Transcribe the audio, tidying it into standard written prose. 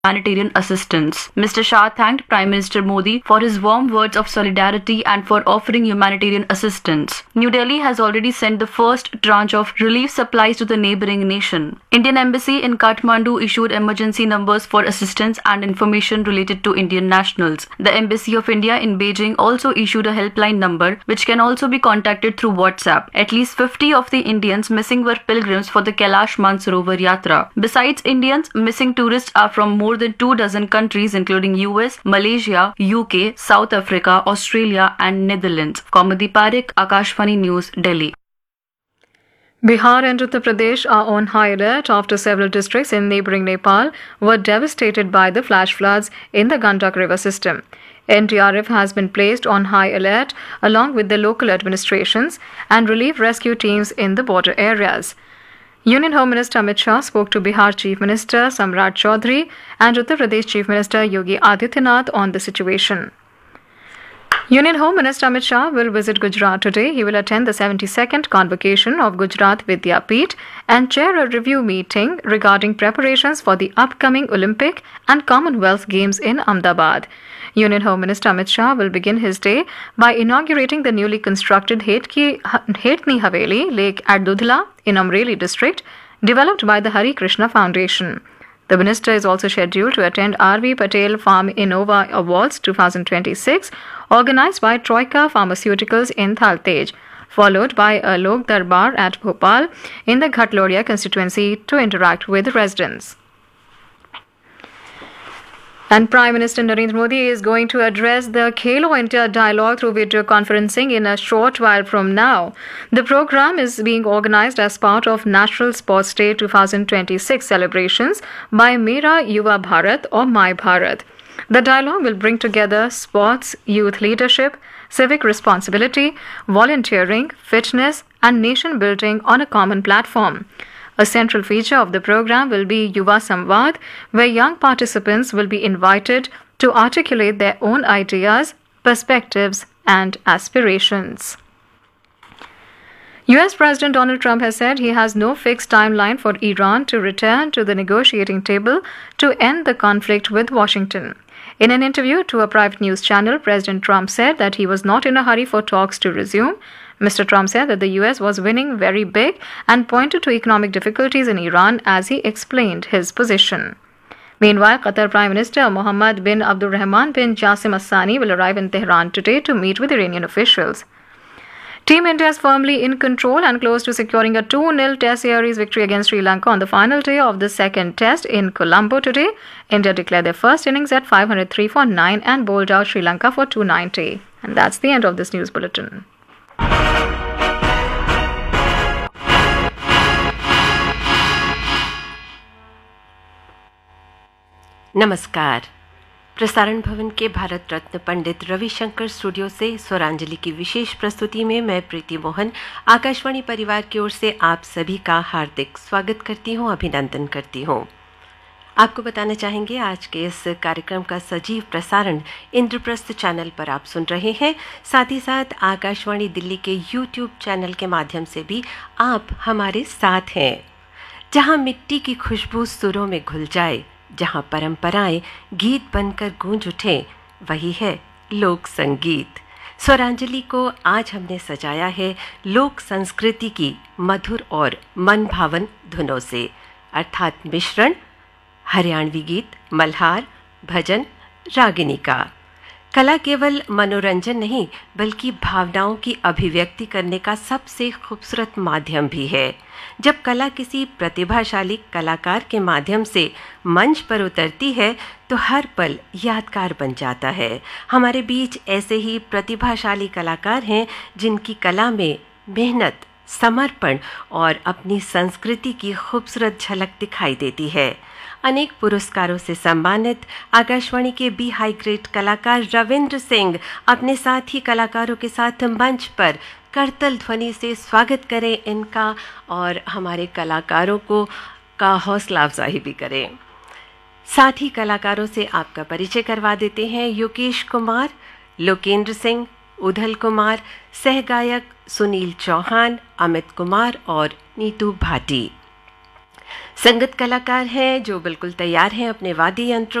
humanitarian assistance. Mr. Shah thanked Prime Minister Modi for his warm words of solidarity and for offering humanitarian assistance. New Delhi has already sent the first tranche of relief supplies to the neighboring nation. Indian Embassy in Kathmandu issued emergency numbers for assistance and information related to Indian nationals. The Embassy of India in Beijing also issued a helpline number which can also be contacted through WhatsApp. At least 50 of the Indians missing were pilgrims for the Kailash Mansarovar Yatra. Besides Indians, missing tourists are from more than 24 countries including US, Malaysia, UK, South Africa, Australia and Netherlands. Kaumudi Parekh, Akashvani News, Delhi. Bihar and Uttar Pradesh are on high alert after several districts in neighbouring Nepal were devastated by the flash floods in the Gandak river system. NDRF has been placed on high alert along with the local administrations and relief rescue teams in the border areas. Union Home Minister Amit Shah spoke to Bihar Chief Minister Samrat Chaudhary and Uttar Pradesh Chief Minister Yogi Adityanath on the situation. Union Home Minister Amit Shah will visit Gujarat today. He will attend the 72nd convocation of Gujarat Vidyapeeth and chair a review meeting regarding preparations for the upcoming Olympic and Commonwealth Games in Ahmedabad. Union Home Minister Amit Shah will begin his day by inaugurating the newly constructed Hetni Haveli Lake at Dudhla in Amreli district, developed by the Hari Krishna Foundation. The minister is also scheduled to attend R.V. Patel Farm Innova Awards 2026, organized by Troika Pharmaceuticals in Thaltej, followed by a Lok Darbar at Bhopal in the Ghatlodia constituency to interact with residents. And Prime Minister Narendra Modi is going to address the Khelo India dialogue through video conferencing in a short while from now. The program is being organized as part of National Sports Day 2026 celebrations by Mera Yuva Bharat or My Bharat. The dialogue will bring together sports, youth leadership, civic responsibility, volunteering, fitness, and nation building on a common platform. A central feature of the program will be Yuva Samvad, where young participants will be invited to articulate their own ideas, perspectives, and aspirations. US President Donald Trump has said he has no fixed timeline for Iran to return to the negotiating table to end the conflict with Washington. In an interview to a private news channel, President Trump said that he was not in a hurry for talks to resume. Mr. Trump said that the US was winning very big and pointed to economic difficulties in Iran as he explained his position. Meanwhile, Qatar Prime Minister Mohammed bin Abdulrahman bin Jassim Al Thani will arrive in Tehran today to meet with Iranian officials. Team India is firmly in control and close to securing a 2-0 Test series victory against Sri Lanka on the final day of the second Test in Colombo today. India declared their first innings at 503 for 9 and bowled out Sri Lanka for 290. And that's the end of this news bulletin. नमस्कार। प्रसारण भवन के Bharat Ratna Pandit Ravishankar studio से स्वरांजलि की विशेष प्रस्तुति में मैं प्रीति मोहन आकाशवाणी परिवार की ओर से आप सभी का हार्दिक स्वागत करती हूं, अभिनंदन करती हूं। आपको बताना चाहेंगे आज के इस कार्यक्रम का सजीव प्रसारण इंद्रप्रस्थ चैनल पर आप सुन रहे हैं। साथ ही साथ आकाशवाणी दिल्ली के YouTube चैनल के माध्यम से भी आप हमारे साथ हैं। जहां मिट्टी की खुशबू सुरों में घुल जाए, जहां परंपराएं गीत बनकर गूंज उठें, वही है लोक संगीत। स्वरांजलि को आज हमने सजाया है लोक संस्कृति की मधुर और मनभावन धुनों से, अर्थात मिश्रण हरियाणवी गीत, मल्हार, भजन, रागिनी का। कला केवल मनोरंजन नहीं बल्कि भावनाओं की अभिव्यक्ति करने का सबसे खूबसूरत माध्यम भी है। जब कला किसी प्रतिभाशाली कलाकार के माध्यम से मंच पर उतरती है तो हर पल यादगार बन जाता है। हमारे बीच ऐसे ही प्रतिभाशाली कलाकार हैं जिनकी कला में मेहनत, समर्पण और अपनी संस्कृति की खूबसूरत झलक दिखाई देती है। अनेक पुरस्कारों से सम्मानित आकाशवाणी के बी हाई ग्रेड कलाकार रविंद्र सिंह अपने साथी कलाकारों के साथ मंच पर करतल ध्वनि से स्वागत करें इनका और हमारे कलाकारों को का हौसला अफजाई भी करें। साथ ही कलाकारों से आपका परिचय करवा देते हैं। योगेश कुमार, लोकेंद्र सिंह, उधल कुमार, सहगायक सुनील चौहान, अमित कुमार और नीतू भाटी। संगीत कलाकार हैं जो बिल्कुल तैयार हैं अपने वाद्य यंत्रों